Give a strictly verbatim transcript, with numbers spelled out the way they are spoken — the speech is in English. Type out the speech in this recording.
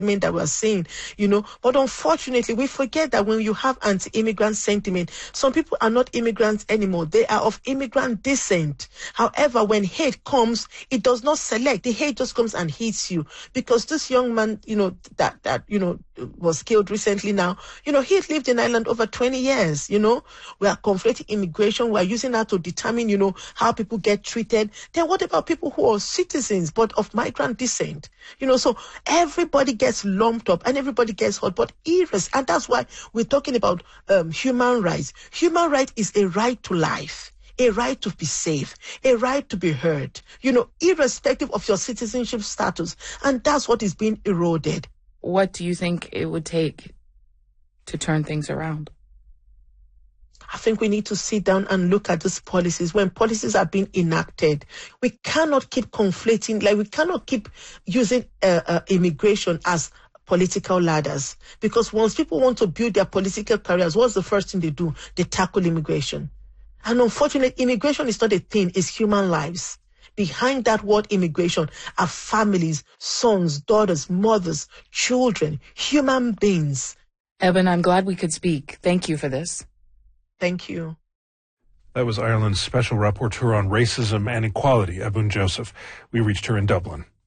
that we're seeing, you know. But unfortunately, we forget that when you have anti-immigrant sentiment, some people are not immigrants anymore. They are of immigrant descent. However, when hate comes, it does not select. The hate just comes and hits you. Because this young man, you know, that, that, you know, was killed recently now, you know, he had lived in Ireland over twenty years, you know. We are conflating immigration. We are using that to determine, you know, how people get treated. Then what about people who are citizens but of migrant descent? You know, so everybody gets lumped up and everybody gets hurt, but irres, and that's why we're talking about um, human rights. Human right is a right to life, a right to be safe, a right to be heard, you know, irrespective of your citizenship status. And that's what is being eroded. What do you think it would take to turn things around? I think we need to sit down and look at these policies. When policies are being enacted, we cannot keep conflating, like we cannot keep using uh, uh, immigration as political ladders. Because once people want to build their political careers, what's the first thing they do? They tackle immigration. And unfortunately, immigration is not a thing, it's human lives. Behind that word immigration are families, sons, daughters, mothers, children, human beings. Eben, I'm glad we could speak. Thank you for this. Thank you. That was Ireland's special rapporteur on racism and equality, Ebun Joseph. We reached her in Dublin.